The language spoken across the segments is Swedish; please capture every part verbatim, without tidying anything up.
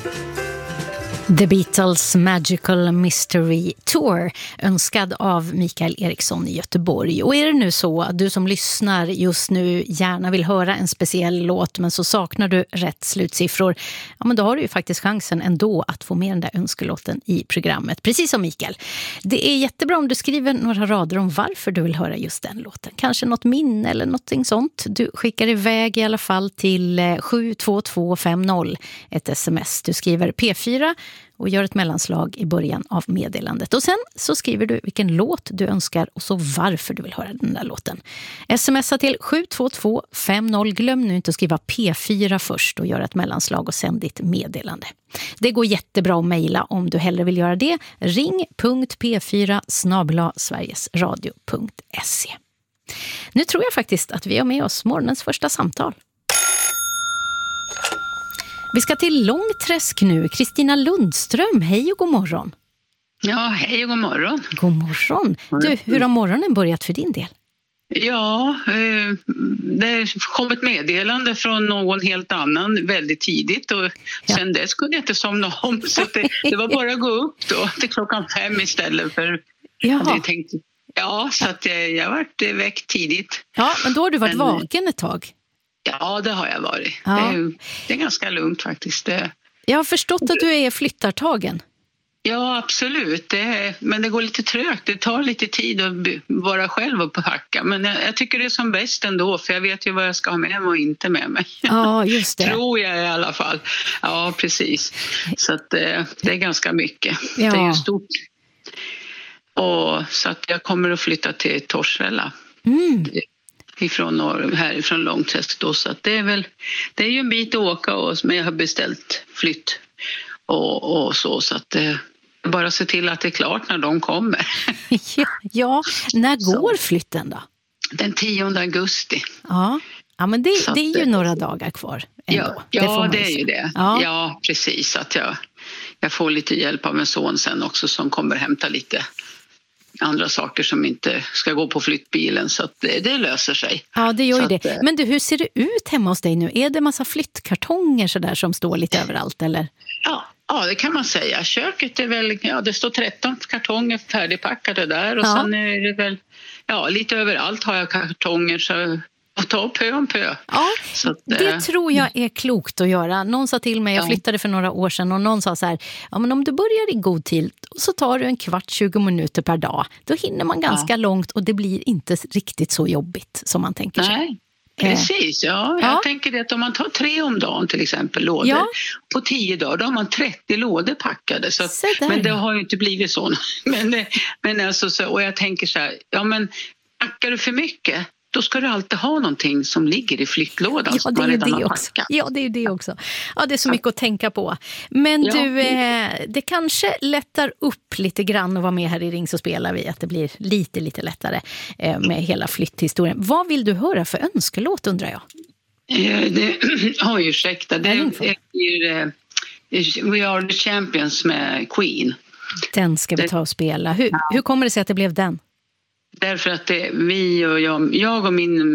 The Beatles Magical Mystery Tour, önskad av Mikael Eriksson i Göteborg. Och är det nu så att du som lyssnar just nu gärna vill höra en speciell låt men så saknar du rätt slutsiffror, ja men då har du ju faktiskt chansen ändå att få med den där önskelåten i programmet, precis som Mikael. Det är jättebra om du skriver några rader om varför du vill höra just den låten. Kanske något minne eller någonting sånt. Du skickar iväg i alla fall till sju två två fem noll, ett sms. Du skriver P fyra och gör ett mellanslag i början av meddelandet. Och sen så skriver du vilken låt du önskar och så varför du vill höra den där låten. Smsa till sju två två fem noll. Glöm nu inte att skriva P fyra först och göra ett mellanslag och sänd ditt meddelande. Det går jättebra att mejla om du hellre vill göra det. Ring punkt p fyra snabel-a sverigesradio punkt se. Nu tror jag faktiskt att vi har med oss morgonens första samtal. Vi ska till Långträsk nu. Kristina Lundström, hej och god morgon. Ja, hej och god morgon. God morgon. Du, hur har morgonen börjat för din del? Ja, det kom ett meddelande från någon helt annan väldigt tidigt och ja. Sen dess kunde jag inte somna om så det, det var bara att gå upp då till klockan fem istället för Jaha. jag tänkte, ja, så att jag, jag varit väckt tidigt. Ja, men då har du varit men, vaken ett tag. Ja, det har jag varit. Ja. Det, är, det är ganska lugnt faktiskt. Det... Jag har förstått att du är flyttartagen. Ja, absolut. Det är, men det går lite trögt. Det tar lite tid att vara själv och packa. Men jag, jag tycker det är som bäst ändå. För jag vet ju vad jag ska ha med mig och inte med mig. Ja, just det. Tror jag i alla fall. Ja, precis. Så att, det, det är ganska mycket. Ja. Det är ju stort. Och, så att jag kommer att flytta till Torshälla. Mm. Ifrån norr, härifrån Långträsk då, så att det är väl det är ju en bit att åka och men jag har beställt flytt och, och så så att det bara se till att det är klart när de kommer. Ja, ja. När går så. Flytten då? Den tionde augusti. Ja, ja men det, Så det är ju det, några dagar kvar ändå. Ja, ja det, det är ju det. Ja, ja precis att jag, jag får lite hjälp av en son sen också som kommer hämta lite andra saker som inte ska gå på flyttbilen så att det, det löser sig. Ja, det gör ju att, det. Men du, hur ser det ut hemma hos dig nu? Är det massa flyttkartonger så där som står lite överallt eller? Ja, ja, det kan man säga. Köket är väl, ja det står tretton kartonger färdigpackade där och ja. Sen är det väl, ja lite överallt har jag kartonger så att ta pö om pö. Ja, så att, det äh, tror jag är klokt att göra. Någon sa till mig, jag flyttade för några år sedan och någon sa så här, ja men om du börjar i god tid så tar du en kvart, tjugo minuter per dag. Då hinner man ganska ja. långt och det blir inte riktigt så jobbigt som man tänker sig. Nej. Precis, ja. Jag ja. tänker det att om man tar tre om dagen till exempel lådor, ja. på tio dagar då har man trettio lådor packade. Så att, men det har ju inte blivit så. men, men alltså, så, och jag tänker så här, ja men packar du för mycket då ska du alltid ha någonting som ligger i flyttlådan. Ja, det är ju det också. Ja, det är det också. Ja, det är så mycket att tänka på. Men ja. du, eh, det kanske lättar upp lite grann att vara med här i Ring så spelar vi. Att det blir lite, lite lättare eh, med hela flytthistorien. Vad vill du höra för önskelåt undrar jag? Eh, det, oj, ursäkta. Det är ju eh, We Are The Champions med Queen. Den ska vi ta och spela. Hur, ja. hur kommer det sig att det blev den? Därför att det, vi och jag, jag och min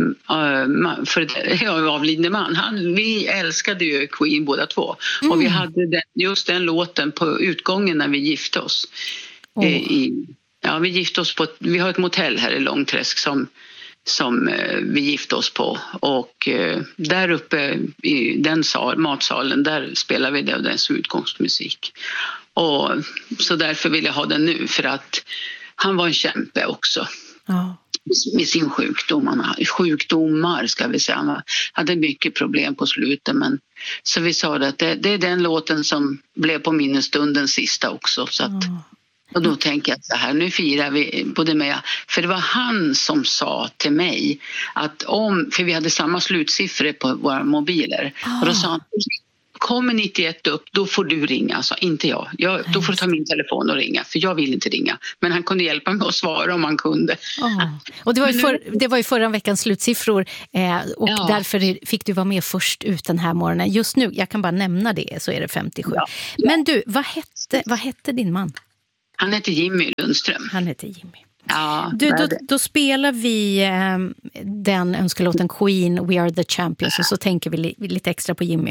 uh, för jag avlidne man, han, vi älskade ju Queen båda två. Mm. Och vi hade den, just den låten på utgången när vi gifte oss. Oh. I, ja, vi gifte oss på ett, vi har ett motell här i Långträsk som, som uh, vi gifte oss på. Och uh, där uppe i den sal, matsalen, där spelar vi det, dess utgångsmusik. Och så därför vill jag ha den nu för att han var en kämpe också ja. med sin sjukdom. Han hade sjukdomar ska vi säga. Han hade mycket problem på slutet. Men, så vi sa att det, det är den låten som blev på minnesstunden sista också. Så att, ja. Och då tänker jag så här, nu firar vi både med. För det var han som sa till mig att om, för vi hade samma slutsiffror på våra mobiler. Ja. Och då sa han, kommer nittioett upp, då får du ringa. Alltså, inte jag. jag. Då får du ta min telefon och ringa. För jag vill inte ringa. Men han kunde hjälpa mig att svara om han kunde. Oh. Och det var, ju för, det var ju förra veckans slutsiffror. Eh, och ja. därför fick du vara med först ut den här morgonen. Just nu, jag kan bara nämna det, så är det femtiosju. Ja. Ja. Men du, vad hette, vad hette din man? Han heter Jimmy Lundström. Han heter Jimmy. Ja, du, då, då spelar vi eh, den önskelåten Queen, We Are The Champions. Och så tänker vi li, lite extra på Jimmy.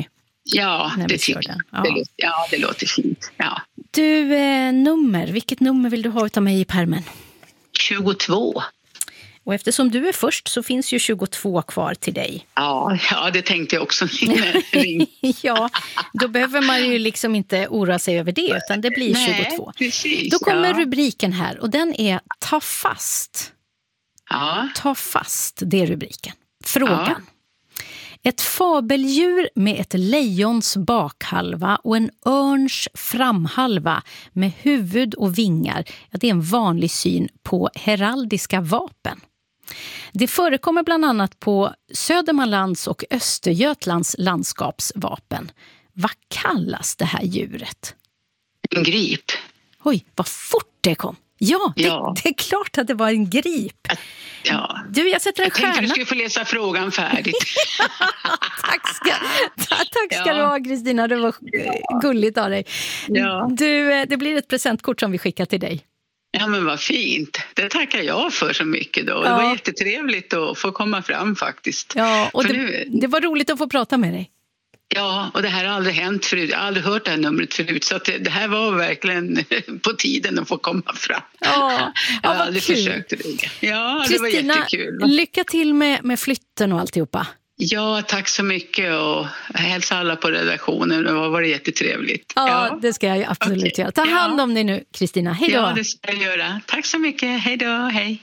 Ja, när det, vi kör den. Ja. Det, ja, det låter fint. Ja. Du, eh, nummer. Vilket nummer vill du ha utav mig i pärmen? tjugotvå. Och eftersom du är först så finns ju tjugotvå kvar till dig. Ja, ja det tänkte jag också. Ja, då behöver man ju liksom inte oroa sig över det, utan det blir Nej, tjugotvå. Precis, då kommer ja. rubriken här och den är Ta fast. Ja. Ta fast, det är rubriken. Frågan. Ja. Ett fabeldjur med ett lejons bakhalva och en örns framhalva med huvud och vingar. Ja, det är en vanlig syn på heraldiska vapen. Det förekommer bland annat på Södermanlands och Östergötlands landskapsvapen. Vad kallas det här djuret? En grip. Oj, vad fort det kom. Ja, det, ja. det är klart att det var en grip. Ja. Du, jag sätter en jag stjärna. tänkte du skulle få läsa frågan färdigt. Tack ska, tack ska ja. du ha, Kristina. Det var gulligt av dig. Ja. Du, det blir ett presentkort som vi skickar till dig. Ja, men vad fint. Det tackar jag för så mycket då. Ja. Det var jättetrevligt att få komma fram faktiskt. Ja, och det, nu... det var roligt att få prata med dig. Ja, och det här har aldrig hänt förut. Jag har aldrig hört det här numret förut. Så att det, det här var verkligen på tiden att få komma fram. Ja, jag har ja, aldrig kul. försökt det. Ja, Christina, det var jättekul. Lycka till med, med flytten och alltihopa. Ja, tack så mycket och hälsa alla på redaktionen. Det har varit jättetrevligt. Ja, ja. Det ska jag absolut okay. göra. Ta hand om dig nu, Kristina. Hej då. Ja, det ska jag göra. Tack så mycket. Hej då. Hej.